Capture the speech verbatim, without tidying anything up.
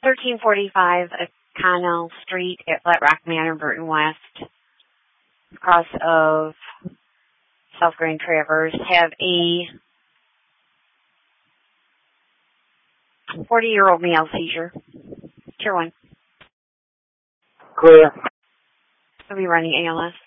thirteen forty-five Connell Street at Flat Rock Manor, Burton West, across of South Grand Traverse, have a forty-year-old male seizure. Tier one. Clear. I'll be running A L S.